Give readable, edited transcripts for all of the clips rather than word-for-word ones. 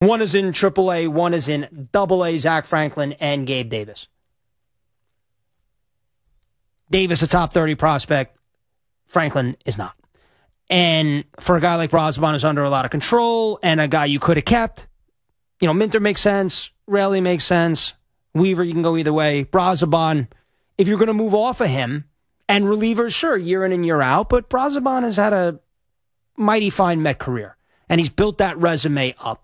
One is in AAA, one is in AA, Zach Franklin and Gabe Davis. Davis, a top 30 prospect. Franklin is not. And for a guy like Brazoban who's under a lot of control and a guy you could have kept, Minter makes sense. Raley makes sense. Weaver, you can go either way. Brazoban, if you're going to move off of him, and relievers, sure, year in and year out, but Brazoban has had a mighty fine Met career, and he's built that resume up.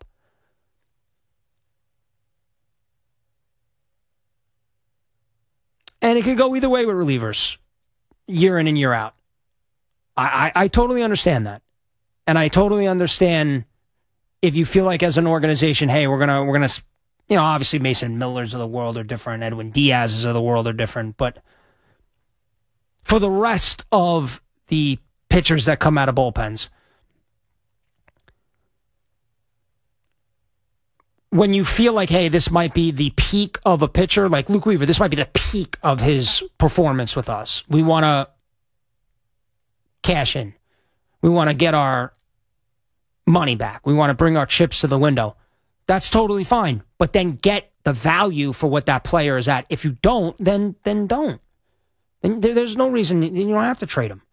And it could go either way with relievers, year in and year out. I totally understand that. And I totally understand if you feel like as an organization, hey, we're gonna obviously Mason Millers of the world are different, Edwin Diaz's of the world are different, but for the rest of the pitchers that come out of bullpens, when you feel like, hey, this might be the peak of a pitcher, like Luke Weaver, this might be the peak of his performance with us. We want to cash in. We want to get our money back. We want to bring our chips to the window. That's totally fine. But then get the value for what that player is at. If you don't, then don't. Then there's no reason. You don't have to trade him.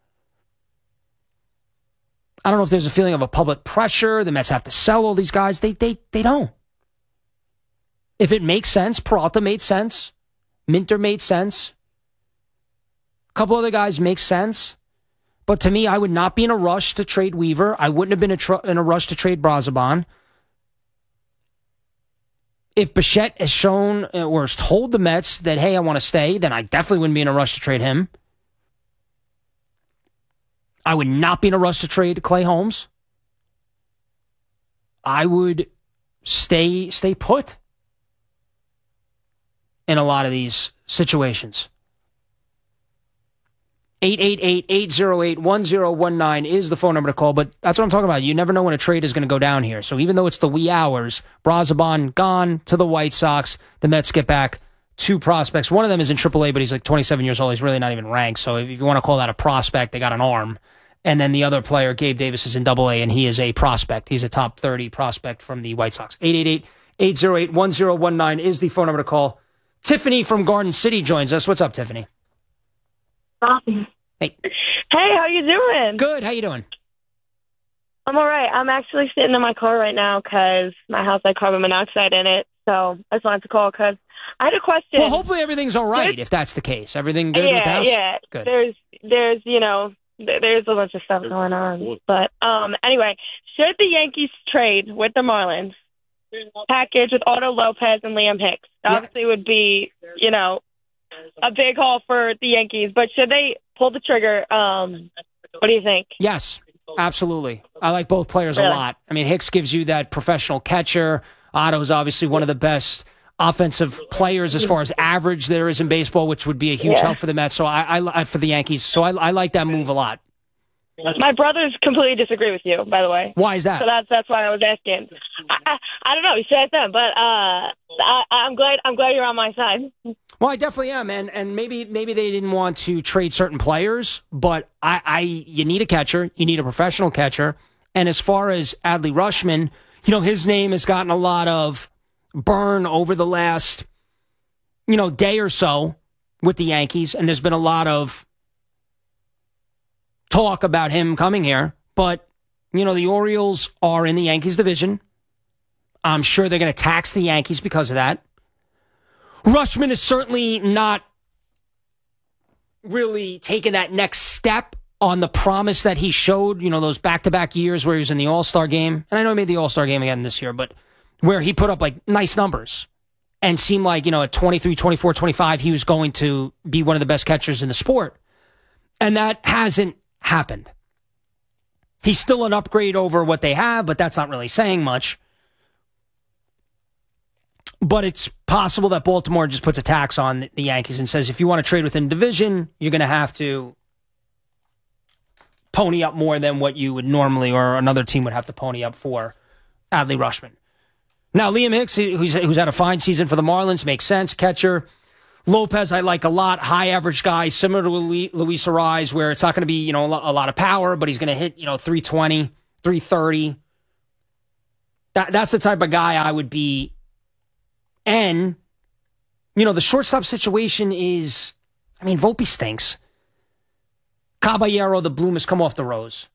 I don't know if there's a feeling of a public pressure. The Mets have to sell all these guys. They don't. If it makes sense, Peralta made sense. Minter made sense. A couple other guys make sense. But to me, I would not be in a rush to trade Weaver. I wouldn't have been in a rush to trade Brazoban. If Bichette has shown or has told the Mets that, hey, I want to stay, then I definitely wouldn't be in a rush to trade him. I would not be in a rush to trade Clay Holmes. I would stay put in a lot of these situations. 888-808-1019 is the phone number to call, but that's what I'm talking about. You never know when a trade is going to go down here. So even though it's the wee hours, Brazoban gone to the White Sox, the Mets get back two prospects. One of them is in AAA, but he's like 27 years old. He's really not even ranked. So if you want to call that a prospect, they got an arm. And then the other player, Gabe Davis, is in AA, and he is a prospect. He's a top 30 prospect from the White Sox. 888-808-1019 is the phone number to call. Tiffany from Garden City joins us. What's up, Tiffany? Hey. Hey, how you doing? Good. How you doing? I'm all right. I'm actually sitting in my car right now because my house had carbon monoxide in it. So I just wanted to call because I had a question. Well, hopefully everything's all right if that's the case. Everything good with the house? Yeah. Good. There's there's a bunch of stuff going on. But anyway, should the Yankees trade with the Marlins package with Otto Lopez and Liam Hicks? Obviously would be, a big haul for the Yankees, but should they pull the trigger? What do you think? Yes, absolutely. I like both players a lot. I mean, Hicks gives you that professional catcher. Otto's obviously one of the best offensive players as far as average there is in baseball, which would be a huge help for the Mets. So I for the Yankees. So I like that move a lot. My brothers completely disagree with you, by the way. Why is that? So that's why I was asking. I don't know. You said them, but I'm glad you're on my side. Well, I definitely am, and maybe they didn't want to trade certain players, but you need a catcher, you need a professional catcher, and as far as Adley Rutschman, his name has gotten a lot of burn over the last day or so with the Yankees, and there's been a lot of talk about him coming here, but the Orioles are in the Yankees division. I'm sure they're going to tax the Yankees because of that. Rutschman is certainly not really taking that next step on the promise that he showed, those back-to-back years where he was in the All-Star game. And I know he made the All-Star game again this year, but where he put up nice numbers and seemed like, at 23, 24, 25, he was going to be one of the best catchers in the sport. And that hasn't happened. He's still an upgrade over what they have, but that's not really saying much. But it's possible that Baltimore just puts a tax on the Yankees and says, if you want to trade within division, you're going to have to pony up more than what you would normally, or another team would have to pony up for Adley Rutschman. Now, Liam Hicks, who's had a fine season for the Marlins, makes sense. Catcher. Lopez, I like a lot. High average guy, similar to Luis Arraez, where it's not going to be, a lot of power, but he's going to hit, 320, 330. That's the type of guy I would be. And, the shortstop situation is, Volpe stinks. Caballero, the bloom has come off the rose.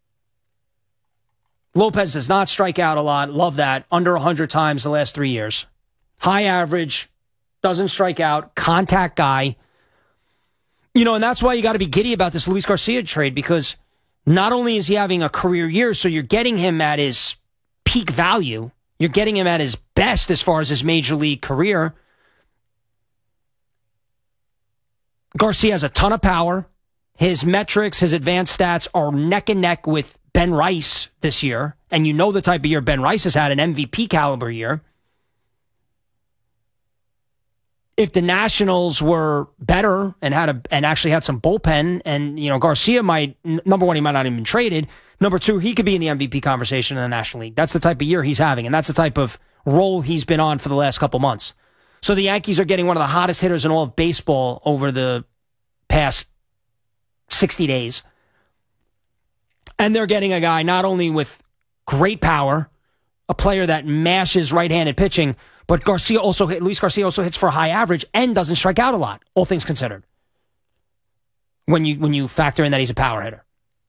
Lopez does not strike out a lot. Love that. Under 100 times the last 3 years. High average. Doesn't strike out. Contact guy. And that's why you got to be giddy about this Luis Garcia trade, because not only is he having a career year, so you're getting him at his peak value. You're getting him at his best as far as his major league career. Garcia has a ton of power. His metrics, his advanced stats are neck and neck with Ben Rice this year. And the type of year Ben Rice has had, an MVP caliber year. If the Nationals were better and actually had some bullpen, and Garcia might, number one, he might not even been traded. Number two, he could be in the MVP conversation in the National League. That's the type of year he's having, and that's the type of role he's been on for the last couple months. So the Yankees are getting one of the hottest hitters in all of baseball over the past 60 days. And they're getting a guy not only with great power, a player that mashes right-handed pitching, but Luis Garcia also hits for a high average and doesn't strike out a lot, all things considered. When you factor in that he's a power hitter.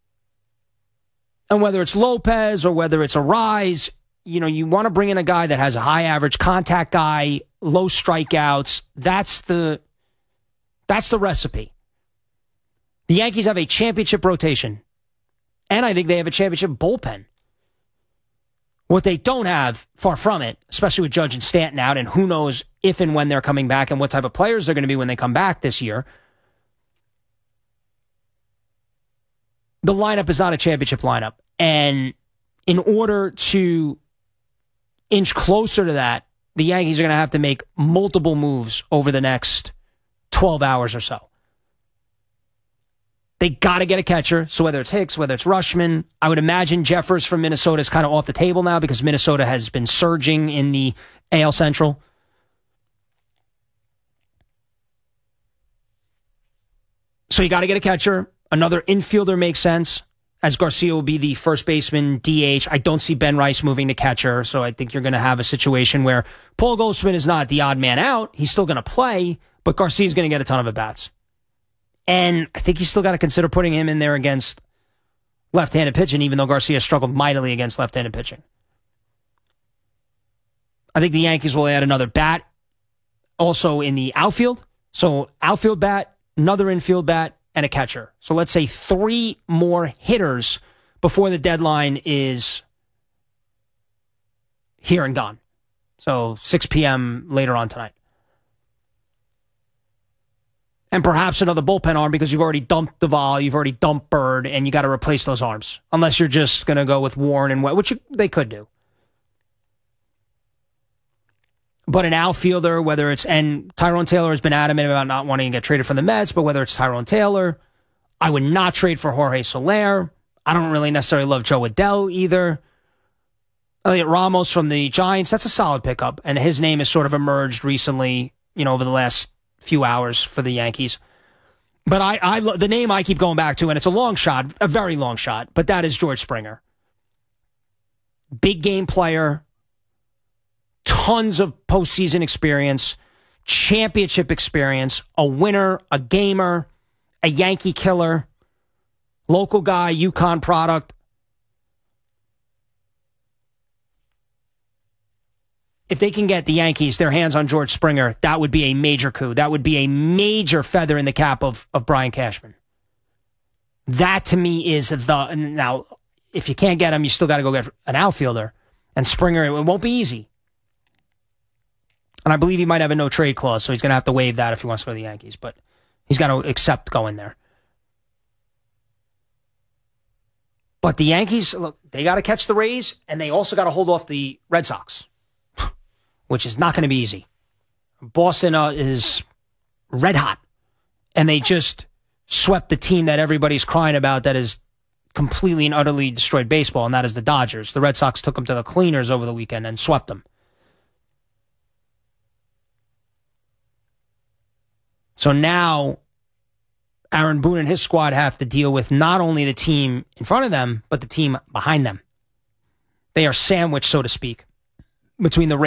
And whether it's Lopez or whether it's Arise, you want to bring in a guy that has a high average, contact guy, low strikeouts. That's the recipe. The Yankees have a championship rotation. And I think they have a championship bullpen. What they don't have, far from it, especially with Judge and Stanton out, and who knows if and when they're coming back and what type of players they're going to be when they come back this year. The lineup is not a championship lineup. And in order to inch closer to that, the Yankees are going to have to make multiple moves over the next 12 hours or so. They got to get a catcher. So whether it's Hicks, whether it's Rushman, I would imagine Jeffers from Minnesota is kind of off the table now because Minnesota has been surging in the AL Central. So you got to get a catcher. Another infielder makes sense, as Garcia will be the first baseman DH. I don't see Ben Rice moving to catcher, so I think you're going to have a situation where Paul Goldschmidt is not the odd man out. He's still going to play, but Garcia's going to get a ton of at-bats. And I think you still got to consider putting him in there against left-handed pitching, even though Garcia struggled mightily against left-handed pitching. I think the Yankees will add another bat also in the outfield. So outfield bat, another infield bat, and a catcher. So let's say 3 more hitters before the deadline is here and gone. So 6 p.m. later on tonight. And perhaps another bullpen arm because you've already dumped Duvall, you've already dumped Bird, and you got to replace those arms. Unless you're just going to go with Warren and Webb, which they could do. But an outfielder, and Tyrone Taylor has been adamant about not wanting to get traded from the Mets, but whether it's Tyrone Taylor, I would not trade for Jorge Soler. I don't really necessarily love Joe Adell either. Elliot Ramos from the Giants, that's a solid pickup. And his name has sort of emerged recently, over the last few hours for the Yankees. But the name I keep going back to, and it's a long shot, a very long shot, but that is George Springer. Big game player, tons of postseason experience, championship experience, a winner, a gamer, a Yankee killer, local guy, UConn product. If they can get the Yankees their hands on George Springer, that would be a major coup. That would be a major feather in the cap of Brian Cashman. That to me is now, if you can't get him, you still got to go get an outfielder. And Springer, it won't be easy. And I believe he might have a no trade clause, so he's going to have to waive that if he wants to go to the Yankees. But he's got to accept going there. But the Yankees, look, they got to catch the Rays, and they also got to hold off the Red Sox, which is not going to be easy. Boston is red hot, and they just swept the team that everybody's crying about that is completely and utterly destroyed baseball, and that is the Dodgers. The Red Sox took them to the cleaners over the weekend and swept them. So now Aaron Boone and his squad have to deal with not only the team in front of them, but the team behind them. They are sandwiched, so to speak. between the